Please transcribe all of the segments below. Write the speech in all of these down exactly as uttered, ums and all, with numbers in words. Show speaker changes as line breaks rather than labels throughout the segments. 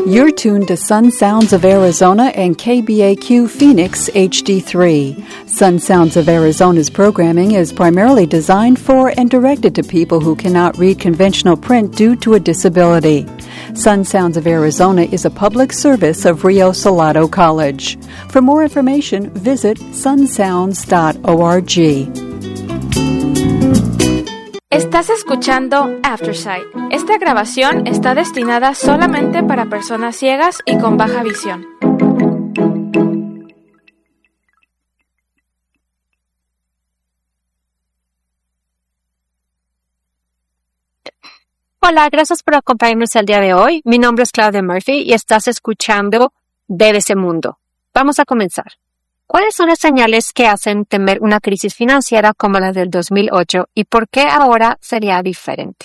You're tuned to Sun Sounds of Arizona and K B A Q Phoenix H D three. Sun Sounds of Arizona's programming is primarily designed for and directed to people who cannot read conventional print due to a disability. Sun Sounds of Arizona is a public service of Rio Salado College. For more information, visit sun sounds dot org.
Estás escuchando Aftersight. Esta grabación está destinada solamente para personas ciegas y con baja visión.
Hola, gracias por acompañarnos el día de hoy. Mi nombre es Claudia Murphy y estás escuchando B B C Mundo. Vamos a comenzar. ¿Cuáles son las señales que hacen temer una crisis financiera como la del dos mil ocho y por qué ahora sería diferente?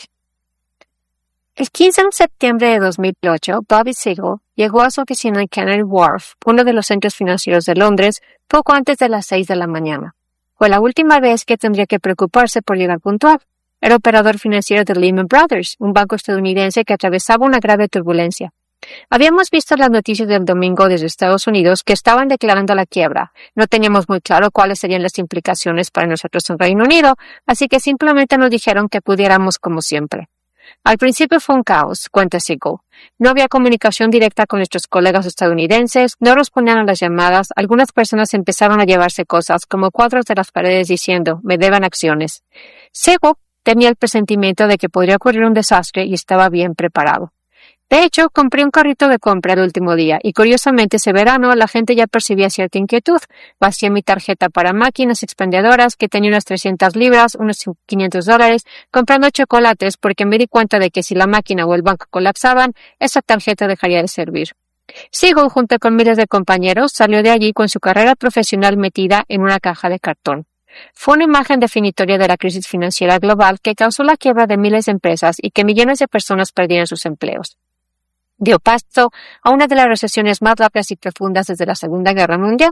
El quince de septiembre de dos mil ocho, Bobby Segal llegó a su oficina en Canary Wharf, uno de los centros financieros de Londres, poco antes de las seis de la mañana. Fue la última vez que tendría que preocuparse por llegar puntual. Era operador financiero de Lehman Brothers, un banco estadounidense que atravesaba una grave turbulencia. Habíamos visto las noticias del domingo desde Estados Unidos que estaban declarando la quiebra. No teníamos muy claro cuáles serían las implicaciones para nosotros en Reino Unido, así que simplemente nos dijeron que pudiéramos como siempre. Al principio fue un caos, cuenta Segal. No había comunicación directa con nuestros colegas estadounidenses, no respondían a las llamadas, algunas personas empezaron a llevarse cosas como cuadros de las paredes diciendo, me deben acciones. Segal tenía el presentimiento de que podría ocurrir un desastre y estaba bien preparado. De hecho, compré un carrito de compra el último día y curiosamente ese verano la gente ya percibía cierta inquietud. Vacié mi tarjeta para máquinas expendedoras que tenía unas trescientas libras, unos quinientos dólares, comprando chocolates porque me di cuenta de que si la máquina o el banco colapsaban, esa tarjeta dejaría de servir. Segal, junto con miles de compañeros, salió de allí con su carrera profesional metida en una caja de cartón. Fue una imagen definitoria de la crisis financiera global que causó la quiebra de miles de empresas y que millones de personas perdieron sus empleos. Dio paso a una de las recesiones más rápidas y profundas desde la Segunda Guerra Mundial.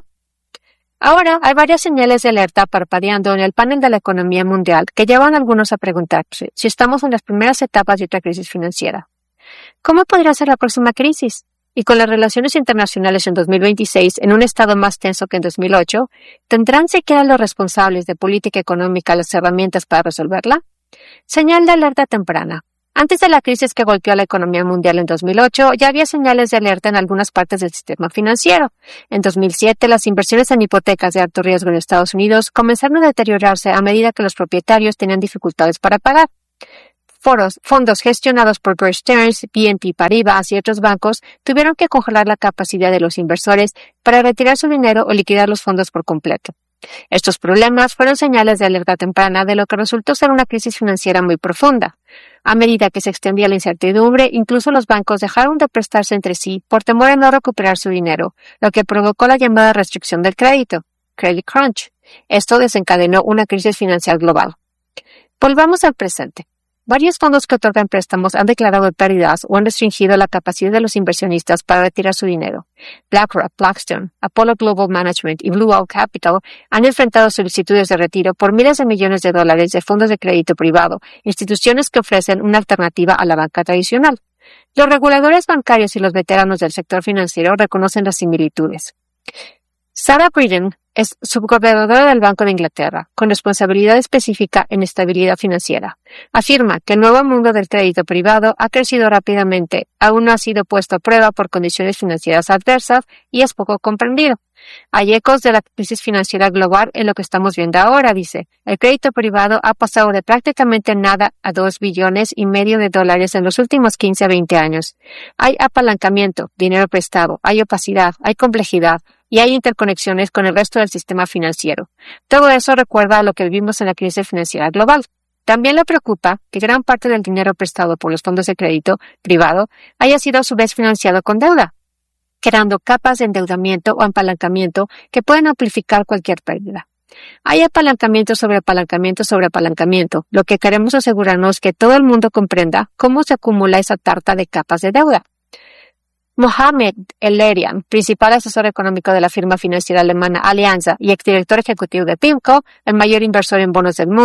Ahora hay varias señales de alerta parpadeando en el panel de la economía mundial que llevan a algunos a preguntarse si estamos en las primeras etapas de otra crisis financiera. ¿Cómo podría ser la próxima crisis? Y con las relaciones internacionales en dos mil veintiséis en un estado más tenso que en dos mil ocho, ¿tendrán siquiera los responsables de política económica las herramientas para resolverla? Señal de alerta temprana. Antes de la crisis que golpeó a la economía mundial en dos mil ocho, ya había señales de alerta en algunas partes del sistema financiero. En dos mil siete, las inversiones en hipotecas de alto riesgo en Estados Unidos comenzaron a deteriorarse a medida que los propietarios tenían dificultades para pagar. Foros, fondos gestionados por Bear Stearns, B N P Paribas y otros bancos tuvieron que congelar la capacidad de los inversores para retirar su dinero o liquidar los fondos por completo. Estos problemas fueron señales de alerta temprana de lo que resultó ser una crisis financiera muy profunda. A medida que se extendía la incertidumbre, incluso los bancos dejaron de prestarse entre sí por temor a no recuperar su dinero, lo que provocó la llamada restricción del crédito, credit crunch. Esto desencadenó una crisis financiera global. Volvamos al presente. Varios fondos que otorgan préstamos han declarado pérdidas o han restringido la capacidad de los inversionistas para retirar su dinero. BlackRock, Blackstone, Apollo Global Management y Blue Owl Capital han enfrentado solicitudes de retiro por miles de millones de dólares de fondos de crédito privado, instituciones que ofrecen una alternativa a la banca tradicional. Los reguladores bancarios y los veteranos del sector financiero reconocen las similitudes. Sarah Breeden es subgobernadora del Banco de Inglaterra, con responsabilidad específica en estabilidad financiera. Afirma que el nuevo mundo del crédito privado ha crecido rápidamente, aún no ha sido puesto a prueba por condiciones financieras adversas y es poco comprendido. Hay ecos de la crisis financiera global en lo que estamos viendo ahora, dice. El crédito privado ha pasado de prácticamente nada a dos billones y medio de dólares en los últimos quince a veinte años. Hay apalancamiento, dinero prestado, hay opacidad, hay complejidad, y hay interconexiones con el resto del sistema financiero. Todo eso recuerda a lo que vivimos en la crisis financiera global. También le preocupa que gran parte del dinero prestado por los fondos de crédito privado haya sido a su vez financiado con deuda, creando capas de endeudamiento o apalancamiento que pueden amplificar cualquier pérdida. Hay apalancamiento sobre apalancamiento sobre apalancamiento. Lo que queremos asegurarnos es que todo el mundo comprenda cómo se acumula esa tarta de capas de deuda. Mohamed El-Erian, principal asesor económico de la firma financiera alemana Allianz y exdirector ejecutivo de PIMCO, el mayor inversor en bonos del mundo,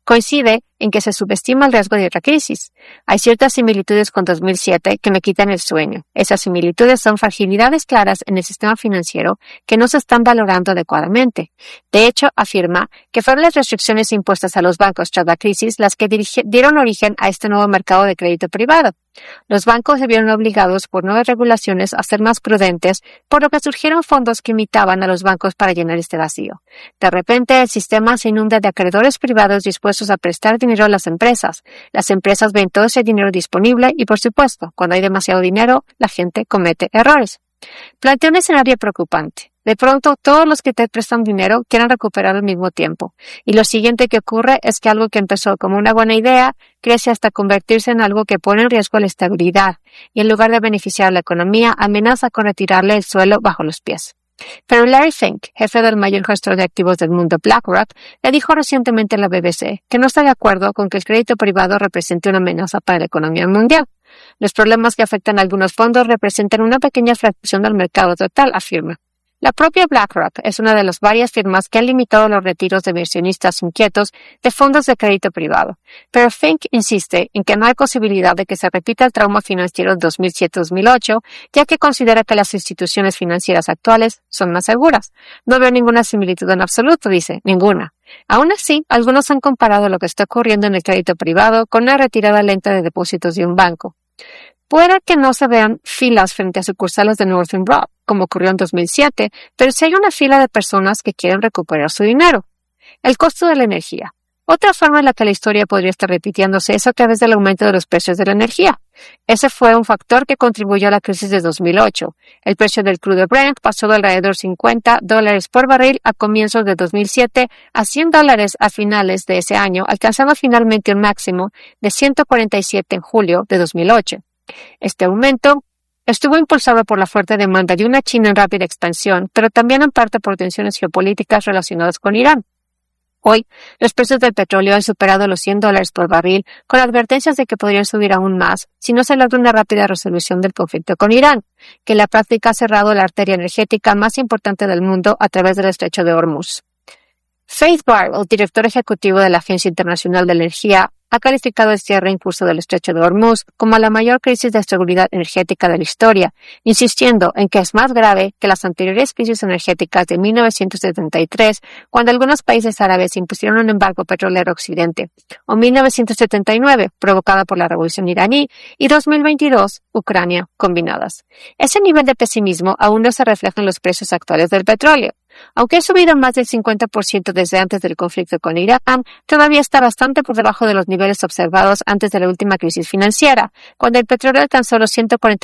coincide en que se subestima el riesgo de otra crisis. Hay ciertas similitudes con dos mil siete que me quitan el sueño. Esas similitudes son fragilidades claras en el sistema financiero que no se están valorando adecuadamente. De hecho, afirma que fueron las restricciones impuestas a los bancos tras la crisis las que dirige, dieron origen a este nuevo mercado de crédito privado. Los bancos se vieron obligados por nuevas regulaciones a ser más prudentes, por lo que surgieron fondos que imitaban a los bancos para llenar este vacío. De repente, el sistema se inunda de acreedores privados dispuestos a prestar dinero a las empresas. Las empresas ven todo ese dinero disponible y, por supuesto, cuando hay demasiado dinero, la gente comete errores. Plantea un escenario preocupante. De pronto, todos los que te prestan dinero quieren recuperar al mismo tiempo. Y lo siguiente que ocurre es que algo que empezó como una buena idea crece hasta convertirse en algo que pone en riesgo la estabilidad y en lugar de beneficiar a la economía, amenaza con retirarle el suelo bajo los pies. Pero Larry Fink, jefe del mayor gestor de activos del mundo BlackRock, le dijo recientemente a la B B C que no está de acuerdo con que el crédito privado represente una amenaza para la economía mundial. Los problemas que afectan a algunos fondos representan una pequeña fracción del mercado total, afirma. La propia BlackRock es una de las varias firmas que han limitado los retiros de inversionistas inquietos de fondos de crédito privado, pero Fink insiste en que no hay posibilidad de que se repita el trauma financiero de dos mil siete dos mil ocho, ya que considera que las instituciones financieras actuales son más seguras. No veo ninguna similitud en absoluto, dice, ninguna. Aún así, algunos han comparado lo que está ocurriendo en el crédito privado con una retirada lenta de depósitos de un banco. Puede que no se vean filas frente a sucursales de Northern Rock, como ocurrió en dos mil siete, pero sí hay una fila de personas que quieren recuperar su dinero. El costo de la energía. Otra forma en la que la historia podría estar repitiéndose es a través del aumento de los precios de la energía. Ese fue un factor que contribuyó a la crisis de dos mil ocho. El precio del crudo Brent pasó de alrededor cincuenta dólares por barril a comienzos de dos mil siete a cien dólares a finales de ese año, alcanzando finalmente un máximo de ciento cuarenta y siete en julio de dos mil ocho. Este aumento estuvo impulsado por la fuerte demanda de una China en rápida expansión, pero también en parte por tensiones geopolíticas relacionadas con Irán. Hoy, los precios del petróleo han superado los cien dólares por barril, con advertencias de que podrían subir aún más si no se logra una rápida resolución del conflicto con Irán, que en la práctica ha cerrado la arteria energética más importante del mundo a través del estrecho de Hormuz. Faith Barwell, director ejecutivo de la Agencia Internacional de Energía, ha calificado el cierre en curso del estrecho de Hormuz como la mayor crisis de seguridad energética de la historia, insistiendo en que es más grave que las anteriores crisis energéticas de mil novecientos setenta y tres, cuando algunos países árabes impusieron un embargo petrolero a Occidente, o mil novecientos setenta y nueve, provocada por la revolución iraní, y dos mil veintidós, Ucrania, combinadas. Ese nivel de pesimismo aún no se refleja en los precios actuales del petróleo. Aunque ha subido más del cincuenta por ciento desde antes del conflicto con Irán, todavía está bastante por debajo de los niveles observados antes de la última crisis financiera, cuando el petróleo alcanzó los ciento cuarenta